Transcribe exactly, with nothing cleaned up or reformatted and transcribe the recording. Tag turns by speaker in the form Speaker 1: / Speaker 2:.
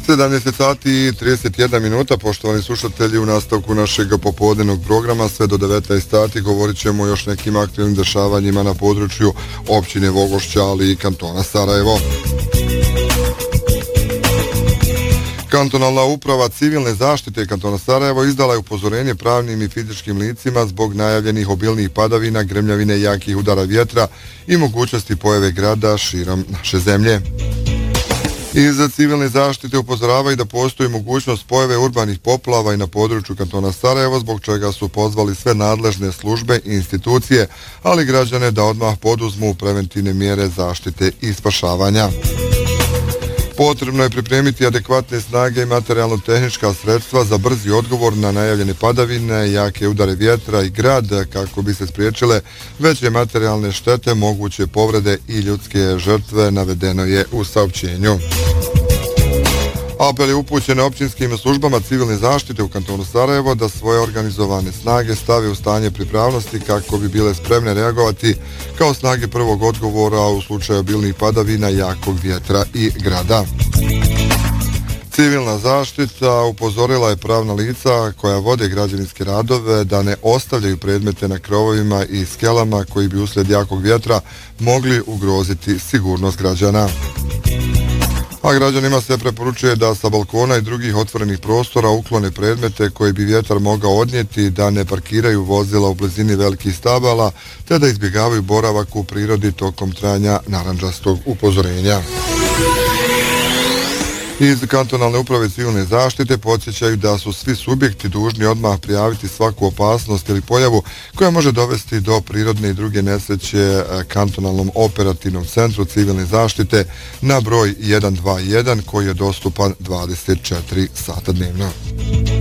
Speaker 1: sedamnaest sati i trideset jedna minuta, poštovani slušatelji, u nastavku našeg popodnevnog programa sve do devetnaest sati govorit ćemo o još nekim aktivnim dešavanjima na području općine Vogošća, ali i kantona Sarajevo. Kantonalna uprava civilne zaštite kantona Sarajevo izdala je upozorenje pravnim i fizičkim licima zbog najavljenih obilnih padavina, grmljavine, jakih udara vjetra i mogućnosti pojave grada širom naše zemlje. Iz civilne zaštite upozoravaju da postoji mogućnost pojave urbanih poplava i na području kantona Sarajevo, zbog čega su pozvali sve nadležne službe i institucije, ali građane da odmah poduzmu preventivne mjere zaštite i spašavanja. Potrebno je pripremiti adekvatne snage i materijalno-tehnička sredstva za brzi odgovor na najavljene padavine, jake udare vjetra i grad kako bi se spriječile veće materijalne štete, moguće povrede i ljudske žrtve, navedeno je u saopćenju. Apel je upućen općinskim službama civilne zaštite u kantonu Sarajevo da svoje organizovane snage stave u stanje pripravnosti kako bi bile spremne reagovati kao snage prvog odgovora u slučaju obilnih padavina, jakog vjetra i grada. Civilna zaštita upozorila je pravna lica koja vode građevinske radove da ne ostavljaju predmete na krovovima i skelama koji bi uslijed jakog vjetra mogli ugroziti sigurnost građana. A građanima se preporučuje da sa balkona i drugih otvorenih prostora uklone predmete koji bi vjetar mogao odnijeti, da ne parkiraju vozila u blizini velikih stabala, te da izbjegavaju boravak u prirodi tokom trajanja narandžastog upozorenja. Iz kantonalne uprave civilne zaštite podsjećaju da su svi subjekti dužni odmah prijaviti svaku opasnost ili pojavu koja može dovesti do prirodne i druge nesreće kantonalnom operativnom centru civilne zaštite na broj jedan dva jedan koji je dostupan dvadeset četiri sata dnevno.